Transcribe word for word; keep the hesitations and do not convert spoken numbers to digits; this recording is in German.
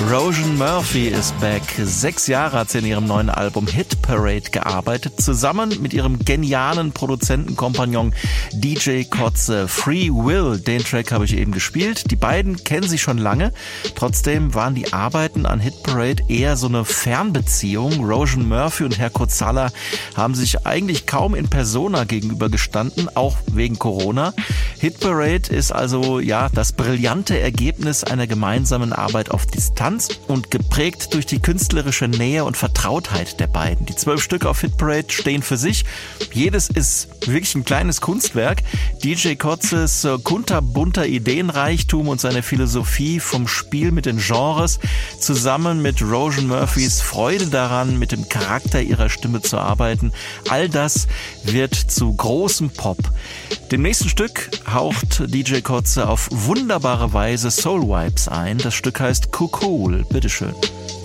Roisin Murphy ist back. Sechs Jahre hat sie in ihrem neuen Album Hit Parade gearbeitet, zusammen mit ihrem genialen Produzentenkompagnon D J Koze. Free Will, den Track habe ich eben gespielt. Die beiden kennen sich schon lange. Trotzdem waren die Arbeiten an Hit Parade eher so eine Fernbeziehung. Roisin Murphy und Herr Kozala haben sich eigentlich kaum in Persona gegenübergestanden, auch wegen Corona. Hit Parade ist also ja das brillante Ergebnis einer gemeinsamen Arbeit auf Distanz und geprägt durch die künstlerische Nähe und Vertrautheit der beiden. Die zwölf Stücke auf Hit Parade stehen für sich. Jedes ist wirklich ein kleines Kunstwerk. D J Kozes kunterbunter Ideenreichtum und seine Philosophie vom Spiel mit den Genres zusammen mit Roisin Murphys Freude daran, mit dem Charakter ihrer Stimme zu arbeiten. All das wird zu großem Pop. Dem nächsten Stück haucht D J Koze auf wunderbare Weise Soul Vibes ein. Das Stück heißt Cool. Bitteschön.